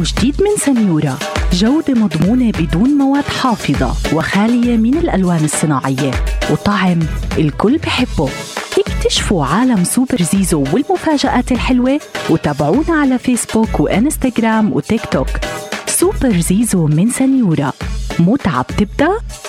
جديد من سنيورة، جودة مضمونة بدون مواد حافظة وخالية من الألوان الصناعية وطعم الكل بحبه. اكتشفوا عالم سوبر زيزو والمفاجآت الحلوة وتابعونا على فيسبوك وإنستغرام وتيك توك. سوبر زيزو من سنيورة، متعة بتبدأ